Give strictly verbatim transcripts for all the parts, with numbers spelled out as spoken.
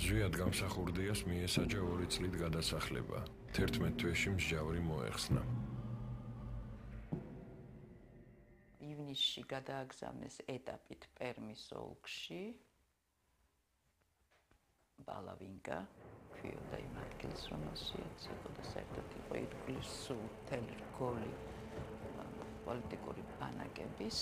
ზვიად გამსახურდიას მიესაჯა ორი წლით გადასახლება. თერთმეტ თვეში მსჯავრი მოეხსნა. ივნისში გადააგზავნეს ეტაპით პერმის ოლქში. ბალავინკა ქვიოდა იმ ადგილს, რომელშიც იყო და საერთოდ იყო ირგვლივ სულ მთელი რგოლი პოლიტიკური ბანაკების.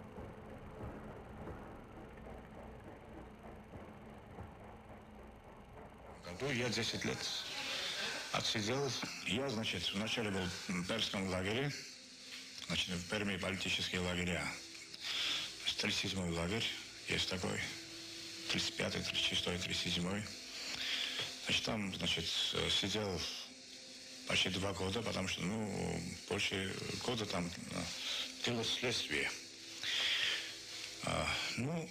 Году я десять лет отсидел. Я, значит, вначале был в Пермском лагере, значит, в Перми политические лагеря. тридцать седьмой лагерь есть такой, тридцать пятый, тридцать шестой, тридцать седьмой. Значит, там, значит, сидел почти два года, потому что, ну, больше года там было следствие. А, ну,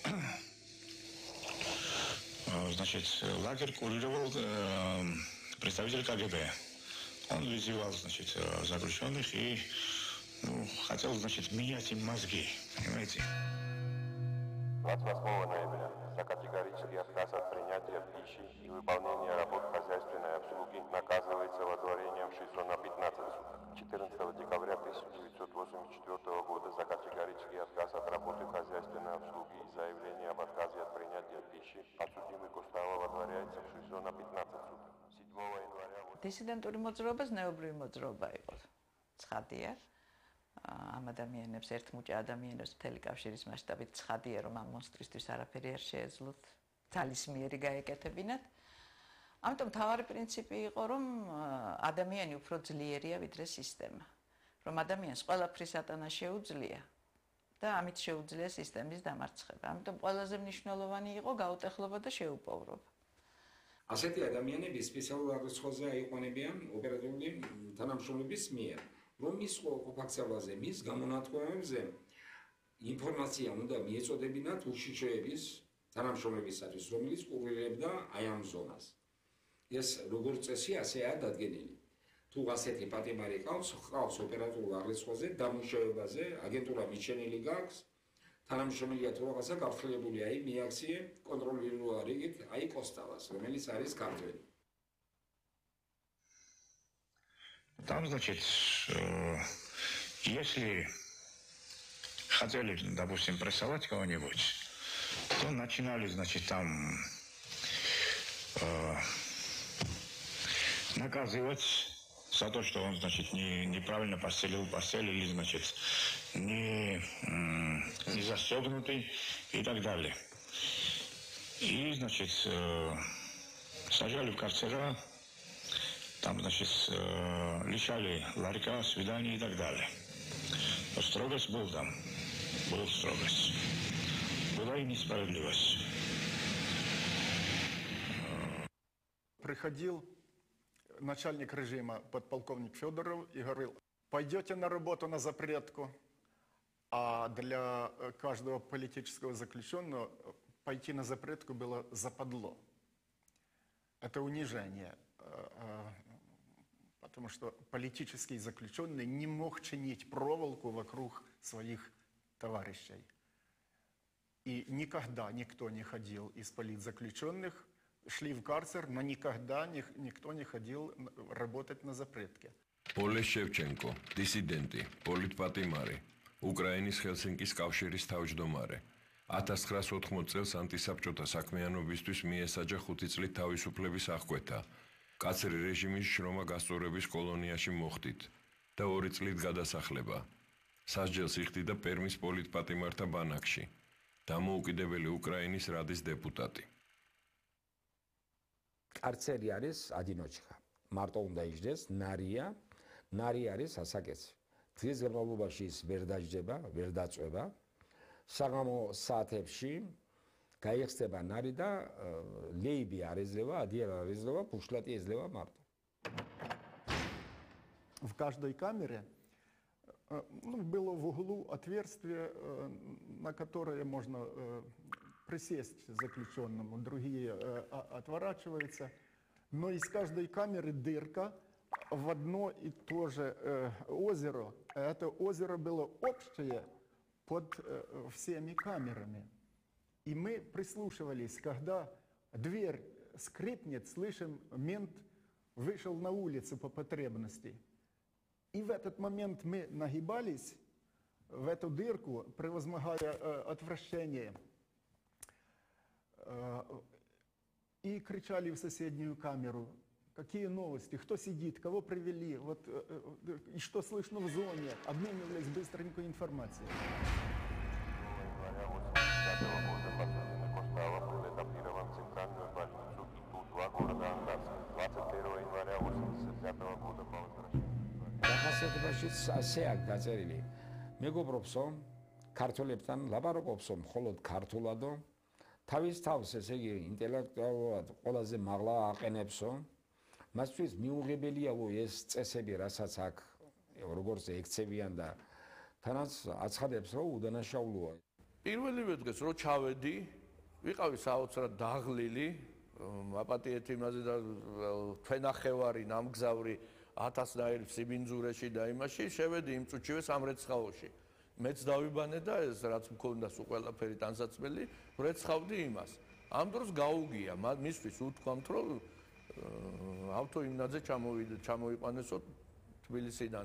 значит, лагерь курировал э, представитель КГБ. Он вызывал, значит, заключенных и, ну, хотел, значит, менять им мозги, понимаете? двадцать восьмого ноября за категорический отказ от принятия пищи и выполнения работ хозяйственной обслуги наказывается водворением ШИЗО на пятнадцать суток. четырнадцатого декабря тысяча девятьсот восемьдесят четвёртого года за категорический отказ от работы хозяйственной обслуги и заявление об отказе от принятия пищи подсудимый Кустава водворяется в ШИЗО на пятнадцать суток. седьмого января... Дисидენტური მოძრაობა ზნეობრივი მოძრაობა იყო. ცხადია. ამ ადამიანებს ერთ მუჭა ადამიანებს მთელი კავშირის მასშტაბით ცხადია რომ ამ მონსტრისთვის არაფერი არ შეეძლოთ ძალისმიერი გაეკეთებინათ. ამიტომ თავარი პრინციპი იყო რომ ადამიანი უფრო ძლიერია ვიდრე სისტემა. რომ ადამიანს ყველაფრის ატანა შეუძლია და ამით შეუძლია სისტემის დამარცხება. ამიტომ ყველაზე მნიშვნელოვანი იყო გაუტეხლობა და შეუპოვრობა. ასეთი ადამიანები სპეციალურ აღრიცხვაზე აიყვანებიან ოპერატიული თანამშრომლების მიერ. რომ ის ყოფაქცევაზე, მის გამონათქვამებზე ინფორმაცია უნდა მიეწოდებინათ უშიშროების თანამშრომლებისათვის, რომელიც კურირებდა აი ამ ზონას. ეს როგორც წესი ასეა დადგენილი. თუ ასეთი პატიმარი ყავს, ყავს ოპერატიულ აღრიცხვაზე, დამუშავებაზე, აგენტურა მიჩენილი გაქვს, თანამშრომელია თუ რაღაცა გაფრთხილებული აი მიაქციე კონტროლირებულ რიგით აი კოსტავას, რომელიც არის ქართველი. Там, значит, э, если хотели, допустим, прессовать кого-нибудь, то начинали, значит, там э, наказывать за то, что он, значит, не, неправильно постелил постель или, значит, не, э, не застегнутый и так далее. И, значит, э, сажали в карцера. Там, значит, лишали ларька, свиданий и так далее. Но строгость был там. Была строгость. Была и несправедливость. Приходил начальник режима, подполковник Федоров, и говорил, пойдете на работу на запретку, а для каждого политического заключенного пойти на запретку было западло. Это унижение. Потому что политический заключенный не мог чинить проволоку вокруг своих товарищей. И никогда никто не ходил из политзаключенных, шли в карцер, но никогда никто не ходил работать на запретке. Олег Шевченко, диссиденти, პოლიტპატიმარი, უკრაინის ჰელსინკის კავშირის თავმჯდომარე. ათას ცხრაას ოთხმოცი წელს ანტისაბჭოთა საქმიანობისთვის მიესაჯა ხუთი წლით თავისუფლების აღკვეთა. კაცრი რეჟიმის შრომა გასწორების კოლონიაში მოხდით და ორი წლით გადასახლება. სასჯელს იხდიდა პერმის პოლიტპატიმართა ბანაკში. დამოუკიდებელი უკრაინის რადის დეპუტატი. კარცერი არის ადინოჩხა. მარტო უნდა იჯდეს ნარია, ნარი არის ასაკეთი. დღის განმავლობაში ის ვერ დაჯდება, ვერ დაწვება. საღამო საათებში გაიხსნება ნარი და ლეიბი არ ეძლევა, ადიარ არ ეძლევა, ფუშლატი ეძლევა მარტო. В каждой камере ну, было в углу отверстие, на которое можно присесть заключенному, другие отворачиваются, но из каждой камеры дырка в одно и то же озеро. Это озеро было общее под всеми камерами. И мы прислушивались, когда дверь скрипнет, слышим, мент вышел на улицу по потребности. И в этот момент мы нагибались в эту дырку, превозмогая э, отвращение, э, и кричали в соседнюю камеру: какие новости, кто сидит, кого привели, вот, э, э, и что слышно в зоне, обменивались быстренькой информацией. დახასიათებაშიც ასე აქვს გაწერილი. მეგობრობსო, ქართველებთან ლაპარაკობსო მხოლოდ ქართულადო, თავის თავს, ესე იგი, ინტელექტუალურად ყველაზე მაღლა აყენებსო, მასთვის მიუღებელიაო ეს წესები, რასაც აქ როგორც ექცევიან და თანაც აცხადებს, რომ უდანაშაულოა. პირველივე დღეს რო ჩავედი, ვიყავი საოცრად დაღლილი, აპატიეთ იმაზე და თვენახევარი ნამგზავრი ათასნაირ სიბინძურეში და იმაში, შევედი იმ წუთშივე სამრეცხაოში. მეც დავიბანე და ეს რაც მქონდა სულ ყველაფერი ტანსაცმელი, ვრეცხავდი იმას. ამ დროს გაუგია მისთვის უთქვამთ, რომ ავტო იმნაძე ჩამოვიდა, ჩამოიყვანესო თბილისიდან.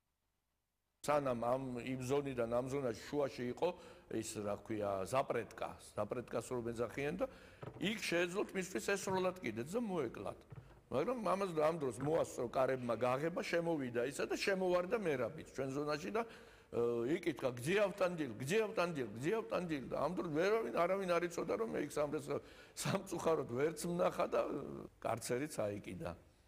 სანამ ამ იმ ზონიდან ამ ზონაში შუაში იყო ის რა ქვია ზაპრეტკა, ზაპრეტკას რო მეძახიან და იქ შეეძლოთ მისთვის ესროლად კიდეც და მოეკლათ. მაგრამ ამას ამ დროს მოასწრო კარებმა გაღება, შემოვიდა ისა და შემოვარდა მერაბიც ჩვენ ზონაში და იკითხა გძე ავტანდილ, გძე ავტანდილ, გძე ავტანდილ და ამ დროს ვერავინ არავინ არ იცოდა რომ მე იქ სამწუხაროდ ვერც ვნახა და კარცერიც აიკიდა.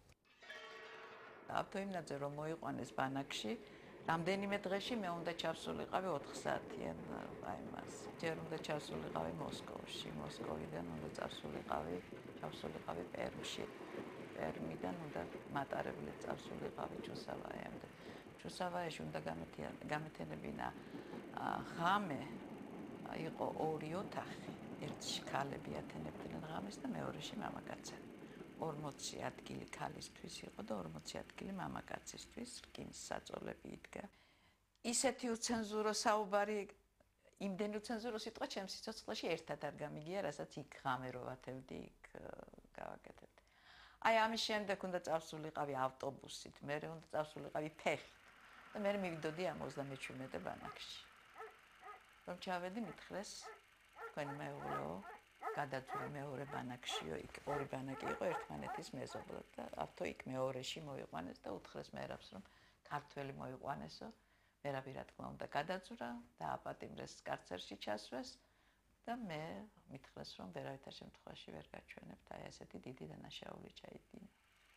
ავტოიმნაძე რომ მოიყვანეს ბანაკში, რამდენიმე დღეში მე უნდა ჩავსულიყავი ოთხ საათიან აი მას. ჯერ უნდა ჩავსულიყავი მოსკოვში, მოსკოვიდან უნდა წავსულიყავი, ჩავსულიყავი პერმში. პერმიდან უნდა მატარებლით წავსულიყავი ჩუსავაიამდე. ჩუსავაიაში უნდა გამეთენებინა ღამე, იყო ორი ოთახი, ერთში ქალები ათენებდნენ ღამეს და მეორეში მამაკაცები. ორმოცი ადგილი ქალისთვის იყო და ორმოცი ადგილი მამაკაცისთვის, რკინის საწოლები იდგა. ისეთი უცენზურო საუბარი, იმდენი უცენზურო სიტყვა ჩემს სიცოცხლეში ერთად არ გამიგია, რასაც იქ ღამე რო ვათევდი, იქ გავაკეთებდი. აი ამის შემდეგ უნდა წავსულიყავი ავტობუსით, მერე უნდა წავსულიყავი ფეხით და მერე მივიდოდი ამ ოცდამეჩვიდმეტე ბანაკში. რომ ჩავედი, მითხრეს თქვენი მეუღლეო, გადაძვრე მეორე ბანაკშიო, იქ ორი ბანაკი იყო ერთმანეთის მეზობლად და ავტო იქ მეორეში მოიყვანეს და უთხრეს მერაბს, რომ ქართველი მოიყვანესო. მერაბი რა თქმა უნდა გადაძვრა და აპატიმრეს კარცერში ჩასვეს და მე მითხრეს, რომ ვერავითარ შემთხვევაში ვერ გაჩვენებთ, აი ესეთი დიდი დანაშაული ჩაიდინა.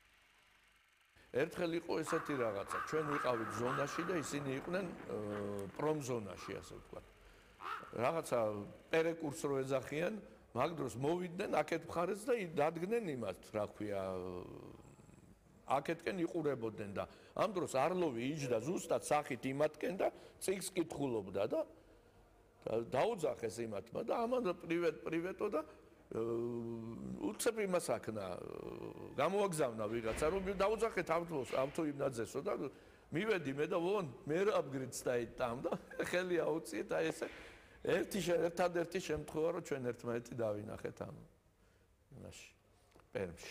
ერთხელ იყო ესეთი რაღაცა, ჩვენ ვიყავით ზონაში და ისინი იყვნენ პრომზონაში, ასე ვთქვათ. რაღაცა პერეკურს რო ეძახიან, მაგ დროს მოვიდნენ აქეთ მხარეს და დადგნენ იმას, რა ქვია, აქეთკენ იყურებოდნენ და ამ დროს არლოვი იჯდა ზუსტად სახით იმათკენ და წიგს კითხულობდა და დაუძახეს იმათმა და ამან პრივეტ პრივეტო და უცებ იმას აქნა, გამოაგზავნა ვიღაცა, რომ დაუძახეთ ავტოს, ავტო იმნაძესო და მივედი მე და ვონ, მე აბგრიც დაიტამ და ხელი აუციეთ აი ესე ერთი ერთადერთი შემთხვევა, რომ ჩვენ ერთმანეთი დავინახეთ ამ იმაში, პერმში.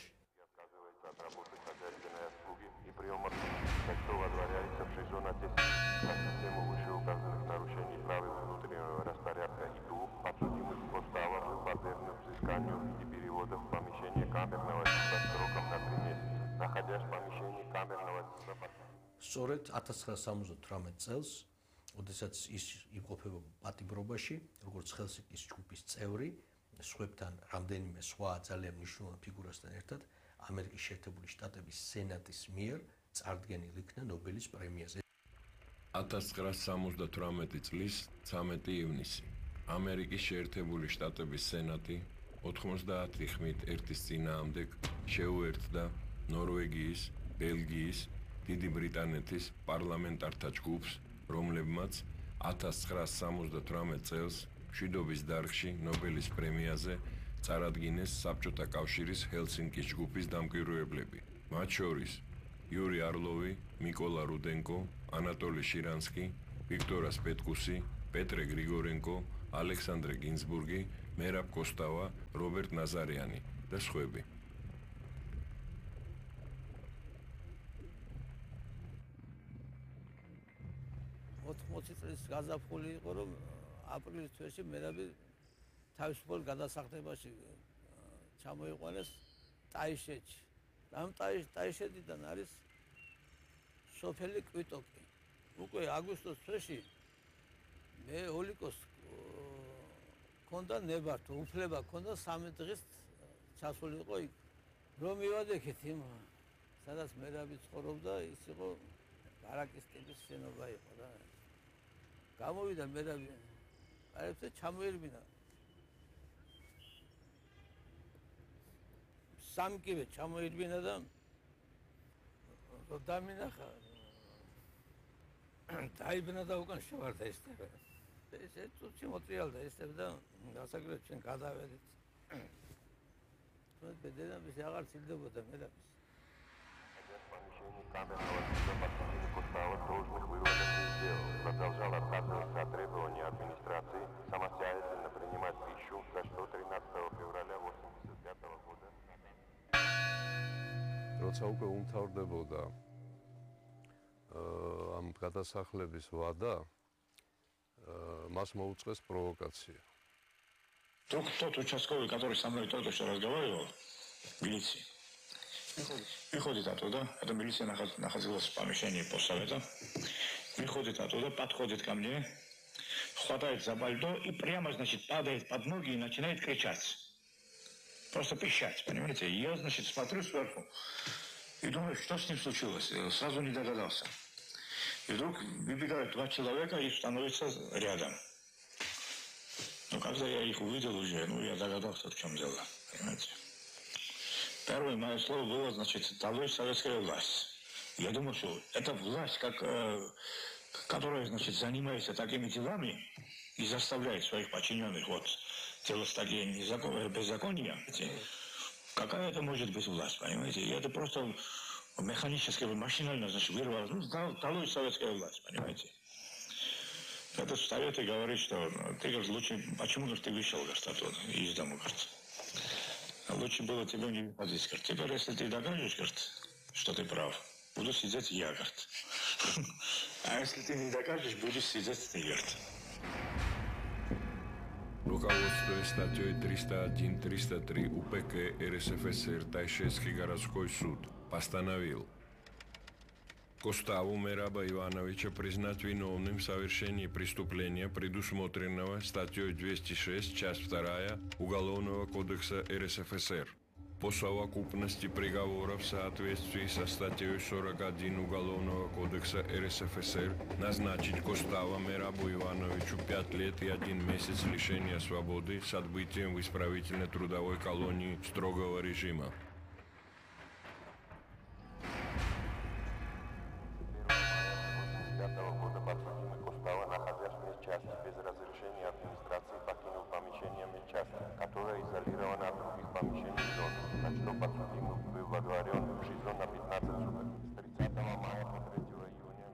სწორედ ათას ცხრაასი სამოცდათვრამეტ წელს, როდესაც ის იმყოფება პატიმრობაში, როგორც ხელსინკის ჯგუფის წევრი, სხვებთან რამდენიმე სხვა ძალიან მნიშვნელოვან ფიგურასთან ერთად, ამერიკის შეერთებული შტატების სენატის მიერ წარდგენილ იქნა ნობელის პრემიაზე. ათას ცხრაასი სამოცდათვრამეტი წლის ცამეტი ივნისი. ამერიკის შეერთებული შტატების სენატი ოთხმოცდაათი ხმით ერთის წინააღმდეგ შეუერთდა ნორვეგიის, ბელგიის, დიდი ბრიტანეთის პარლამენტართა ჯგუფს, რომლებმაც ათას ცხრაასი სამოცდათვრამეტ წელს მშვიდობის დარგში ნობელის პრემიაზე წარადგინეს საბჭოთა კავშირის ჰელსინკის ჯგუფის დამკვირვებლები. მათ შორის იური არლოვი, მიკოლა რუდენკო, ანატოლი შირანსკი, ვიქტორას პეტკუსი, პეტრე გრიგორენკო, ალექსანდრე გინზბურგი, მერაბ კოსტავა, რობერტ ნაზარიანი და სხვები. ოთხმოცი წლის გაზაფხული იყო, რომ აპრილის თვეში მერაბი თავისუფალ გადასახდებაში ჩამოიყვანეს ტაიშეთში. ამ ტაიშეთიდან არის სოფელი კვიტოკი. უკვე აგვისტოს თვეში მე ოლიკოს ქონდა ნებართვა, უფლება ქონდა სამი დღის ჩასულიყო იქ. რომ მივადექით იმ სადაც მერაბი ცხოვრობდა, ის იყო ბარაკის ტიპის შენობა იყო რა. გამოვიდა მერაბი, კარებზე ჩამოერბინა. სამკივე ჩამოერბინა და დამინახა. დაიბნა და უკან შევარდა ესტები. ესე წუთში მოწიალდა ესტები და გასაგრეთ ჩვენ გადავედით. თუმცა ბედნამის აღარ ცილდებოდა მერაბის. Продолжал отказываться от требований администрации самостоятельно принимать пищу, за что тринадцатого февраля восемьдесят пятого года. როცა უკვე უმთავრდებოდა ამ გადასახლების ვადა, მას მოუწყეს провокация. Вдруг тот участковый, который со мной только что разговаривал, милиция, выходит оттуда, эта милиция находилась в помещении постсовета, выходит оттуда, подходит ко мне, хватает за пальто и прямо, значит, падает под ноги и начинает кричать. Просто пищать, понимаете? Я, значит, смотрю сверху и думаю, что с ним случилось. Сразу не догадался. И вдруг выбегают два человека и становятся рядом. Но когда я их увидел уже, ну, я догадался, в чем дело, понимаете? Первое мое слово было, значит, «Долой советская власть». Я думал, что это власть, как, э, которая, значит, занимается такими делами и заставляет своих подчиненных вот делать такие незакон... беззакония. Какая это может быть власть, понимаете? И это просто механически, машинально, значит, вырвалось. Ну, «Долой советская власть», понимаете? Это встает и говорит, что ты, говорит, лучше, почему ты вышел, говорит, оттуда, из дома, говорит. Лучше было тебе не выходить, говорит. Теперь, если ты докажешь, говорит, что ты прав, буду сидеть я, говорит. А если ты не докажешь, будешь сидеть ты, говорит. Руководствуя статьей триста один триста три УПК РСФСР Тайшетский городской суд постановил Коставу Мераба Ивановича признать виновным в совершении преступления, предусмотренного статьей двести шесть, часть вторая Уголовного кодекса РСФСР. По совокупности приговоров в соответствии со статьей сорок один Уголовного кодекса РСФСР назначить Костава Мерабу Ивановичу пять лет и один месяц лишения свободы с отбытием в исправительно-трудовой колонии строгого режима. года подсудимый Костава, находясь в медчасти без разрешения администрации, покинул помещение медчасти, которое изолировано от других помещений зоны, так что подсудимый был водворен в ШИЗО на пятнадцать суток с тридцатого мая по третьего июня.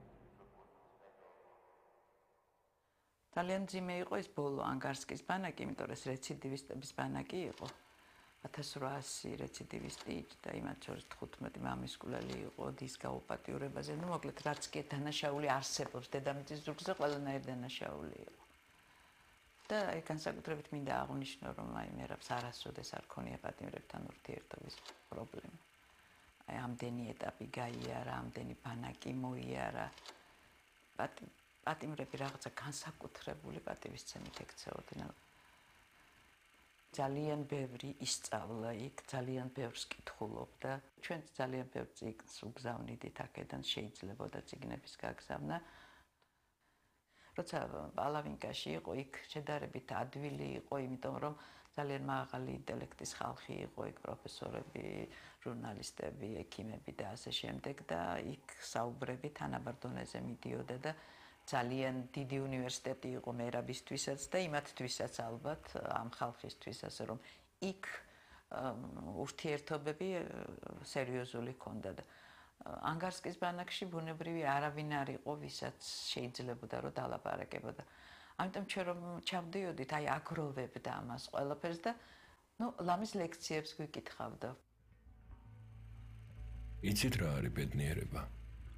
ძალიან ძიმე იყო ეს ბოლო ანგარსკის ბანაკი, იმიტომ რომ ეს რეციდივისტების ბანაკი იყო. ათას რვაასი რეციდივისტი და იმათ შორის თხუთმეტი მამისკვლელი იყო დის გაუპატიურებაზე. ნუ მოკლედ რაც კი დანაშაული არსებობს დედამიწის ზურგზე, ყველანაირი დანაშაული იყო. და აი განსაკუთრებით მინდა აღვნიშნო, რომ აი მერაბს არასოდეს არ ქონია პატიმრებთან ურთიერთობის პრობლემა. აი ამდენი ეტაპი გაიარა, ამდენი ბანაკი მოიარა. პატიმრები რაღაცა განსაკუთრებული პატივისცემით ექცეოდნენ. ძალიან ბევრი ისწავლა იქ, ძალიან ბევრს კითხულობდა. ჩვენ ძალიან ბევრ წიგნს უგზავნიდით აქედან, შეიძლებოდა წიგნების გაგზავნა. როცა პალავინკაში იყო, იქ შედარებით ადვილი იყო, იმიტომ რომ ძალიან მაღალი ინტელექტის ხალხი იყო, იქ პროფესორები, ჟურნალისტები, ექიმები და ასე შემდეგ და იქ საუბრები თანაბარ დონეზე მიდიოდა და ძალიან დიდი უნივერსიტეტი იყო მერაბისთვისაც და იმათთვისაც ალბათ ამ ხალხისთვისაც რომ იქ ურთიერთობები სერიოზული ჰქონდა და ანგარსკის ბანაკში ბუნებრივი არავინ არ იყო ვისაც შეიძლებოდა რომ დალაპარაკებოდა. ამიტომ ჩვენ რომ ჩავდიოდით აი აგროვებდა ამას ყველაფერს და ნუ ლამის ლექციებს გვიკითხავდა. იცით რა არის ბედნიერება?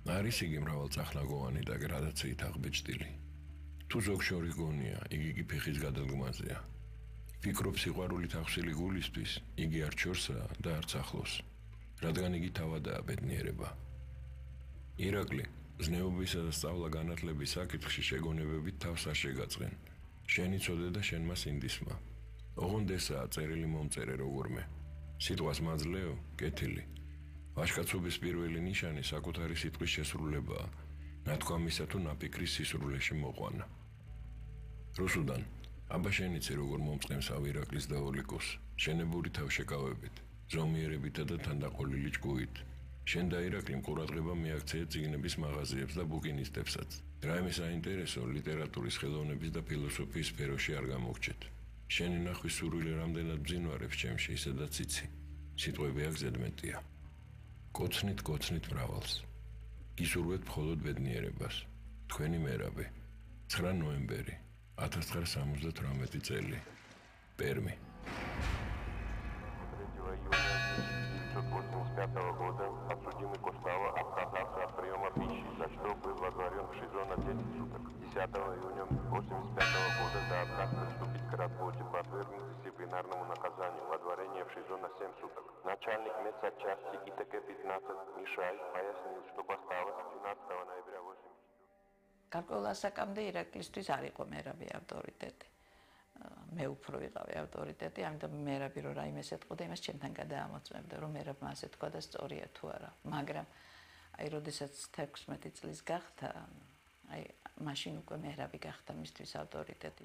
არის იგი მრავალწახნაგოვანი და გრადაციით აღბეჭდილი. თუ ზოგ შორის გონია, იგი კი ფეხის გადადგმაზეა. ფიქრობს სიყვარულით ახსილი გულისთვის, იგი არ ჩორსაა და არც ახლოს, რადგან იგი თავადაა ბედნიერება. ირაკლი, ზნეობისა და სწავლა-განათლების საკითხში შეგონებებით თავს არ შეგაწყენ. შენი ცოდე და შენ მას ინდისმა. ოღონდ ესაა წერილი მომწერე როგორმე. სიტყვას მაძლეო, კეთილი. ვაჟკაცობის პირველი ნიშანი საკუთარი სიტყვის შესრულებაა, ნათქვამისა თუ ნაფიქრის სისრულეში მოყვანა. რუსუდან, აბა შენიცი როგორ მომწყემს ავირაკლის და ოლიკოს, შენებური თავშეკავებით, ზომიერებითა და თანდაყოლილი ჭკუით. შენ და ირაკლი მყურადღება მიაქციეთ წიგნების მაღაზიებს და ბუკინისტებსაც. რაიმე საინტერესო ლიტერატურის ხელოვნების და ფილოსოფიის სფეროში არ გამოგჩეთ. შენი ნახვის სურვილი რამდენად ბძინვარებს ჩემში, ისედაც იცი. სიტყვები აქ ზედმეტია. კოცნით კოცნით მრავალს. გისურვებთ მხოლოდ ბედნიერებას. თქვენი მერაბი. ცხრა ნოემბერი ათას ცხრაასი სამოცდათვრამეტი წელი. Перми. третьего июня тысяча девятьсот восемьдесят пятого года подсудимый Костава отказался от приема пищи, за что был водворен в ШИЗО на десять суток. десятого июня восемьдесят пятого года за отказ приступить к работе подвергнут дисциплинарному наказанию, водворение в ШИЗО на семь суток. Начальник медсанчасти ИТК пятнадцать Мишай пояснил, что Костава двенадцатого ноября восемьдесят четвёртого გარკვეულ ასაკამდე ირაკლისთვის არ იყო მერაბი ავტორიტეტი. მე უფრო ვიყავი ავტორიტეტი, ამიტომ მერაბი რო რაიმეს ეთყოდა, იმას ჩემთან გადაამოწმებდა, რომ მერაბმა ასე თქვა და სწორია თუ არა. მაგრამ აი, როდესაც თექვსმეტი წლის გახდა, აი, მაშინ უკვე მერაბი გახდა მისთვის ავტორიტეტი.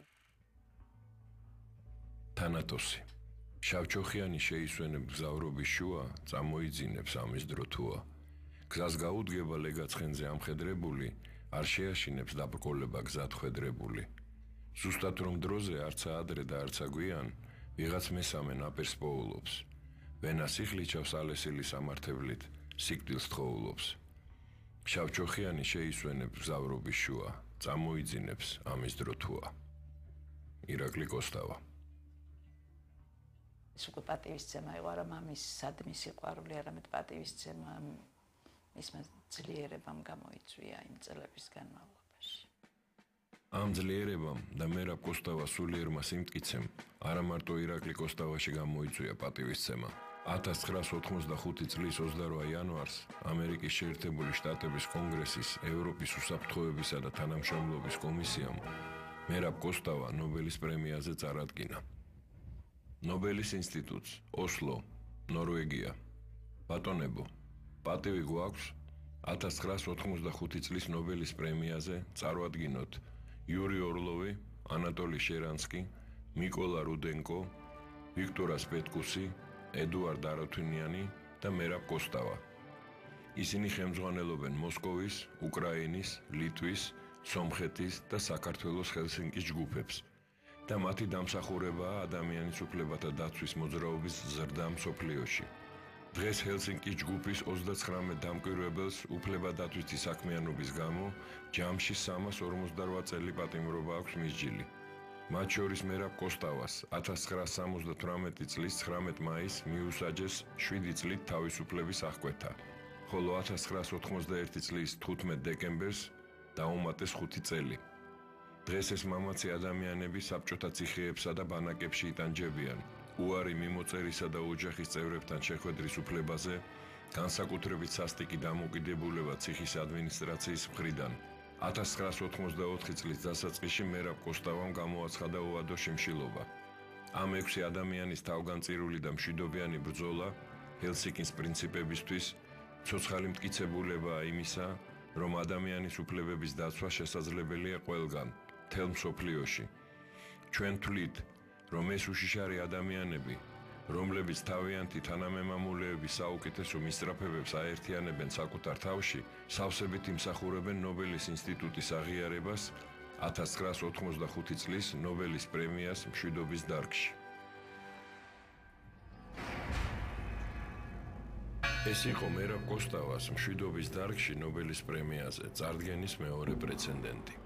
თანატოსი. შავჩოხიანი შეისვენებ გზავრობის შუა, წამოიძინებს ამის დრო თუა. გზას გაუდგება ლეგაცხენზე ამხედრებული, არ შეაშინებს დაბრკოლება გზად ხვედრებული. ზუსტად რომ დროზე არცა ადრე და არცა გვიან, ვიღაც მესამე ნაპირს პოულობს. ვენა სიხლიჩავს ალესილი სამართებლით, სიკვდილს თხოვულობს. შავჩოხიანი შეისვენებს გზავრობის შუა, წამოიძინებს ამის დრო თუა. ირაკლი კოსტავა. ეს უკვე პატივისცემა იყო, არა მამის სადმი სიყვარული, არამედ პატივისცემა მისმა ძლიერებამ გამოიწვია იმ წლების განმავლობაში. ამ ძლიერებამ და მერაბ კოსტავას სულიერმა სიმტკიცემ არა მარტო ირაკლი კოსტავაში გამოიწვია პატივისცემა. ათას ცხრაასი ოთხმოცდახუთი წლის ოცდაორი იანვარს ამერიკის შეერთებული შტატების კონგრესის ევროპის უსაფრთხოებისა და თანამშრომლობის კომისიამ მერაბ კოსტავა ნობელის პრემიაზე წარადგინა. ნობელის ინსტიტუტს, ოსლო, ნორვეგია. ბატონებო, პატივი გვაქვს ათას ცხრაასი ოთხმოცდახუთი წლის ნობელის პრემიაზე წარვადგინოთ იური ორლოვი, ანატოლი შერანსკი, მიკოლა რუდენკო, ვიქტორას პეტკუსი, ედუარდ აროთუნიანი და მერაბ კოსტავა. ისინი ხელმძღვანელობენ მოსკოვის, უკრაინის, ლიტვის, სომხეთის და საქართველოს ჰელსინკის ჯგუფებს და მათი დამსახურებაა ადამიანის უფლებათა დაცვის მოძრაობის ზრდა მსოფლიოში. დღეს ჰელსინკის ჯგუფის ოცდაცხრამეტ დამკვირვებელს უფლებადაცვითი საქმიანობის გამო ჯამში სამას ორმოცდარვაც წელი პატიმრობა აქვს მისჯილი. მათ შორის მერაბ კოსტავას ათას ცხრაასი სამოცდათვრამეტი წლის ცხრამეტ მაისს მიუსაჯეს შვიდი წლით თავისუფლების აღკვეთა, ხოლო ათას ცხრაასი ოთხმოცდაერთი წლის თხუთმეტ დეკემბერს დაუმატეს ხუთი წელი. დღეს ეს მამაცი ადამიანები საბჭოთა ციხეებსა და ბანაკებში იტანჯებიან. უარი მიმოწერისა და ოჯახის წევრებთან შეხვედრის უფლებაზე, განსაკუთრებით სასტიკი დამოკიდებულება ციხის ადმინისტრაციის მხრიდან. ათას ცხრაასი ოთხმოცდაოთხი წლის დასაწყისში მერაბ კოსტავამ გამოაცხადა უადო შიმშილობა. ამ ექვსი ადამიანის თავგანწირული და მშვიდობიანი ბრძოლა ჰელსინკის პრინციპებისთვის ცოცხალი მტკიცებულებაა იმისა, რომ ადამიანის უფლებების დაცვა შესაძლებელია ყველგან, მთელ მსოფლიოში. ჩვენ თვლით, რომ ეს უშიშარი ადამიანები, რომლებიც თავიანთი თანამემამულეების საუკეთესო მისწრაფებებს აერთიანებენ საკუთარ თავში, სავსებით იმსახურებენ ნობელის ინსტიტუტის აღიარებას ათას ცხრაასი ოთხმოცდახუთი წლის ნობელის პრემიას მშვიდობის დარგში. ეს იყო მერაბ კოსტავას მშვიდობის დარგში ნობელის პრემიაზე წარდგენის მეორე პრეცედენტი.